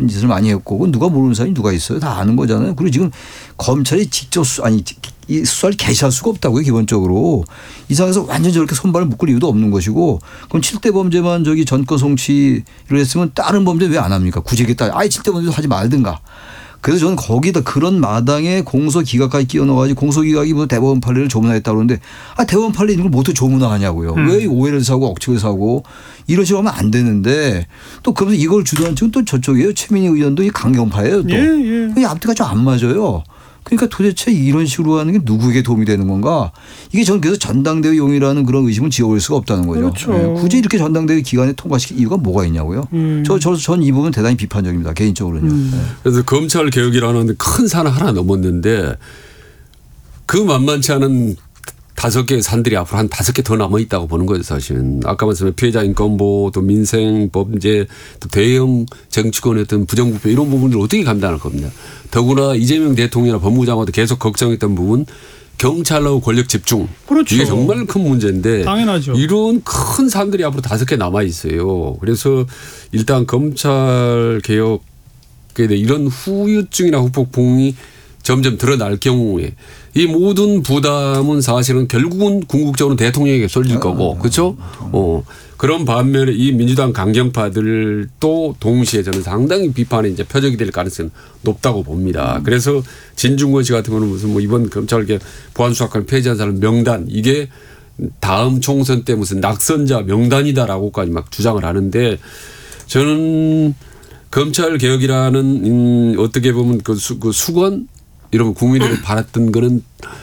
나쁜 짓을 많이 했고 그건 누가 모르는 사람이 누가 있어요. 다 아는 거잖아요. 그리고 지금 검찰이 직접 이 수사를 개시할 수가 없다고요. 기본적으로. 이 상황에서 완전히 저렇게 손발을 묶을 이유도 없는 것이고 그럼 7대 범죄만 저기 전권 송치를 했으면 다른 범죄 왜 안 합니까? 굳이 이게 아예 7대 범죄도 하지 말든가. 그래서 저는 거기다 그런 마당에 공소기각까지 끼워 넣어가지고 공소기각이 뭐 대법원 판례를 조문하겠다고 그러는데 대법원 판례 있는 걸 모두 조문하냐고요. 왜 오해를 사고 억측을 사고 이런 식으로 하면 안 되는데 또 그러면서 이걸 주도한 측은 또 저쪽이에요. 최민희 의원도 이 강경파예요. 또. 예. 앞뒤가 좀 안 맞아요. 그러니까 도대체 이런 식으로 하는 게 누구에게 도움이 되는 건가. 이게 저는 그래서 전당대회용이라는 그런 의심은 지어올 수가 없다는 거죠. 그렇죠. 네. 굳이 이렇게 전당대회 기간에 통과시킬 이유가 뭐가 있냐고요. 전 이 부분 대단히 비판적입니다. 개인적으로는요. 네. 그래서 검찰 개혁이라는 큰 산 하나 넘었는데 그 만만치 않은 5개의 산들이 앞으로 한 5개 더 남아 있다고 보는 거죠, 사실은. 아까 말씀한 피해자 인권보호, 또 민생 범죄, 또 대형 정치권의 어떤 부정부패 이런 부분들을 어떻게 감당할 겁니다. 더구나 이재명 대통령이나 법무장관도 계속 걱정했던 부분 경찰하고 권력 집중. 그렇죠. 이게 정말 큰 문제인데. 당연하죠. 이런 큰 산들이 앞으로 5개 남아 있어요. 그래서 일단 검찰 개혁에 대해 이런 후유증이나 후폭풍이 점점 드러날 경우에 이 모든 부담은 사실은 결국은 궁극적으로 대통령에게 쏠릴 거고 그렇죠? 그런 반면에 이 민주당 강경파들도 동시에 저는 상당히 비판이 이제 표적이 될 가능성이 높다고 봅니다. 그래서 진중권 씨 같은 경우는 무슨 뭐 이번 검찰개 보안수사권 폐지한 사람 명단 이게 다음 총선 때 무슨 낙선자 명단이다라고까지 막 주장을 하는데 저는 검찰 개혁이라는 어떻게 보면 그 수건 이러면 국민들이 바랐던 거는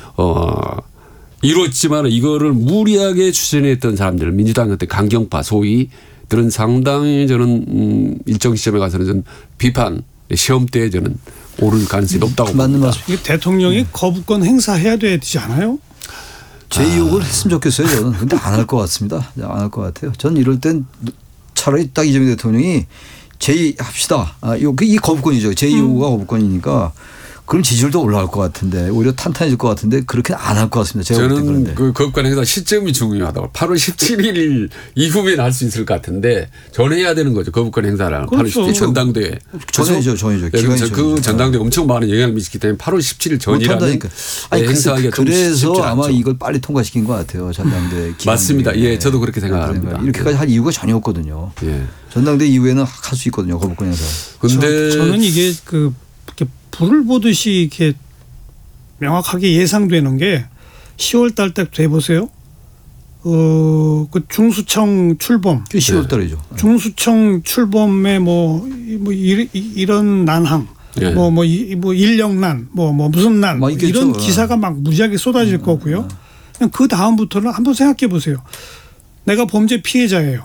이뤘지만 이거를 무리하게 추진했던 사람들 민주당 같은 강경파 소위들은 상당히 저는 일정 시점에 가서는 저는 비판 시험대에 저는 오를 가능성이 높다고 맞는 봅니다. 말씀. 대통령이 거부권 행사해야 되지 않아요? 제2욕을 했으면 좋겠어요. 저는. 근데 안 할 것 같습니다. 안 할 것 같아요. 전 이럴 땐 차라리 딱 이재명 대통령이 제2합시다. 이 거부권이죠. 제2호가 거부권이니까 그럼 지지율도 올라갈 것 같은데 오히려 탄탄해질 것 같은데 그렇게는 안 할 것 같습니다. 제가 저는 그 거부권 행사 시점이 중요하다고. 8월 17일 이후면 할 수 있을 것 같은데 전해야 되는 거죠. 거부권 행사랑. 그렇죠. 8월 17일 전당대회. 전해죠. 그 전당대회 엄청 많은 영향을 미치기 때문에 8월 17일 전이라는 행사하기가 그래서 아마 이걸 빨리 통과시킨 것 같아요. 전당대회. 맞습니다. 예, 저도 그렇게 생각합니다. 이렇게까지 할 이유가 전혀 없거든요. 예. 전당대회 이후에는 할 수 있거든요. 거부권 행사. 근데 저는 이게 이렇게 불을 보듯이 이렇게 명확하게 예상되는 게 10월 달 때 돼보세요. 그 중수청 출범. 10월 달이죠. 중수청 출범에 이런 난항. 네. 인력난, 무슨 난 이런 기사가 막 무지하게 쏟아질 거고요. 그냥 그 다음부터는 한번 생각해 보세요. 내가 범죄 피해자예요.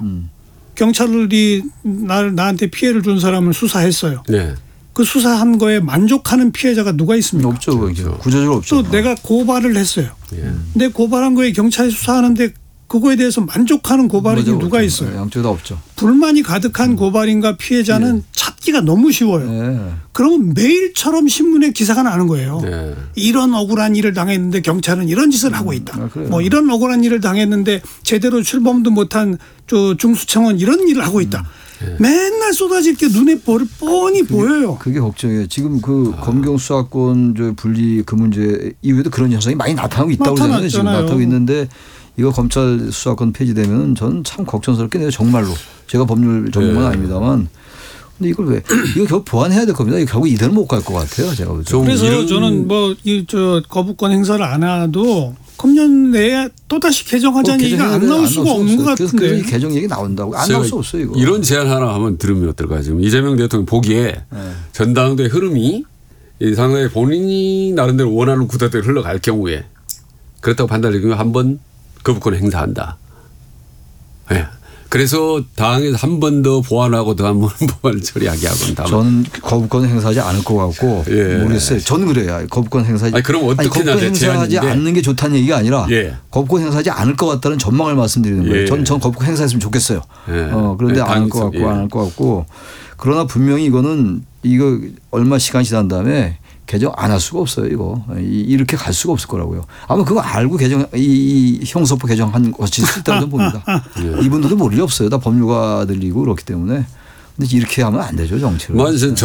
경찰이 나한테 피해를 준 사람을 수사했어요. 네. 그 수사한 거에 만족하는 피해자가 누가 있습니까? 없죠. 그렇죠. 구조적으로 없죠. 또 내가 고발을 했어요. 예. 근데 고발한 거에 경찰이 수사하는데 그거에 대해서 만족하는 고발이 누가 있어요? 양쪽 다 없죠. 불만이 가득한 고발인가 피해자는 찾기가 너무 쉬워요. 네. 그러면 매일처럼 신문에 기사가 나는 거예요. 네. 이런 억울한 일을 당했는데 경찰은 이런 짓을 하고 있다. 뭐 이런 억울한 일을 당했는데 제대로 출범도 못한 중수청은 이런 일을 하고 있다. 맨날 쏟아질 게 눈에 뻔히 보여요. 그게 걱정이에요. 지금 그 검경 수사권 분리 그 문제 이후에도 그런 현상이 많이 나타나고 있다고 그러잖아요. 지금 나타나고 있는데 이거 검찰 수사권 폐지되면 저는 참 걱정스럽게 돼요. 정말로. 제가 법률 전문가는 아닙니다만. 근데 이걸 이거 결국 보완해야 될 겁니다. 이거 결국 이대로 못 갈 것 같아요. 제가 볼 때. 그래서 저는 거부권 행사를 안 해도 금년 내에 또다시 개정하자는 얘기가 안 나올 수가 없는 것 같은데. 그래서 개정 얘기 나온다고. 안 나올 수 없어요. 이거. 이런 제안 하나 한번 들으면 어떨까요? 지금 이재명 대통령 보기에 전당대회 흐름이 상당히 본인이 나름대로 원하는 구도대로 흘러갈 경우에 그렇다고 판단할 경우에 한번 거부권 행사한다. 네. 그래서 당에서 한 번 더 보완하고 더 한 번 보완 처리하게 하고. 저는 거부권 행사하지 않을 것 같고 모르겠어요. 저는 그래요. 거부권 행사하지. 그럼 어떻게 거부권 행사하지 않는 게 좋다는 얘기가 아니라 거부권 행사하지 않을 것 같다는 전망을 말씀드리는 거예요. 저는 거부권 행사했으면 좋겠어요. 그런데 안 할 것 같고 안 할 것 같고. 그러나 분명히 이거 얼마 시간 지난 다음에 개정 안 할 수가 없어요. 이거 이렇게 갈 수가 없을 거라고요. 아마 그거 알고 이 형사법 개정한 것이 있다고 봅니다. 이분들도 모를 리 없어요. 다 법률가들이고 그렇기 때문에. 근데 이렇게 하면 안 되죠 정치를.